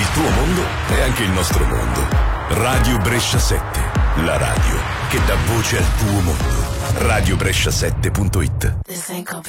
tuo mondo è anche il nostro mondo. Radio Brescia 7, la radio che dà voce al tuo mondo. Radiobrescia7.it. This ain't